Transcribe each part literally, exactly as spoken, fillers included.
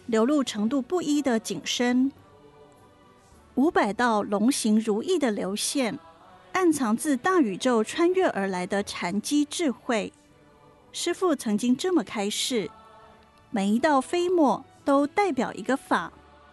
流露程度不一的景深。五百道龙形如意的流线，暗藏自大宇宙穿越而来的禅机智慧。师父曾经这么开示：每一道飞沫都代表一个法。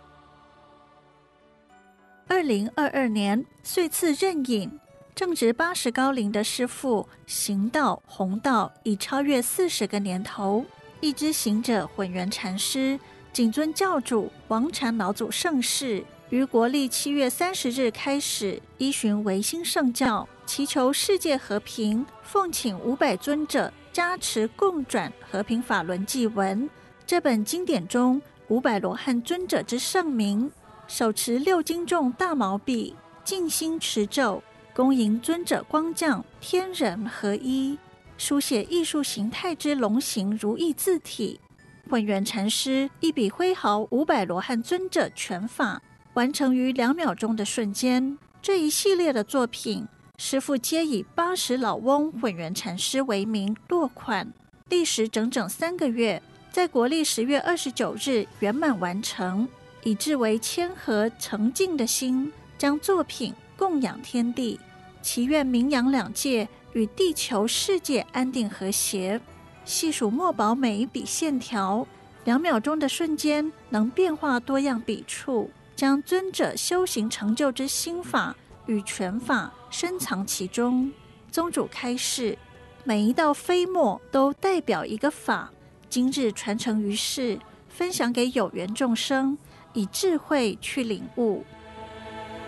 二零二二年岁次壬寅，正值八十高龄的师父行道弘道已超越四十个年头。一支行者混元禅师、谨遵教主王禅老祖圣世，于国历七月三十日开始，依循维新圣教，祈求世界和平，奉请五百尊者加持共转和平法轮祭文。这本经典中，五百罗汉尊者之圣名，手持六斤重大毛笔，静心持咒，恭迎尊者光降，天人合一，书写艺术形态之龙形如意字体。混元禅师一笔挥毫五百罗汉尊者全法，完成于两秒钟的瞬间。这一系列的作品，师父皆以八十老翁混元禅师为名落款，历时整整三个月，在国历十月二十九日圆满完成，以至为谦和澄净的心，将作品供养天地，祈愿名扬两界与地球世界安定和谐。细数墨宝每一笔线条，两秒钟的瞬间能变化多样笔触，将尊者修行成就之心法与权法深藏其中。宗主开示，每一道飞沫都代表一个法，今日传承于世，分享给有缘众生，以智慧去领悟。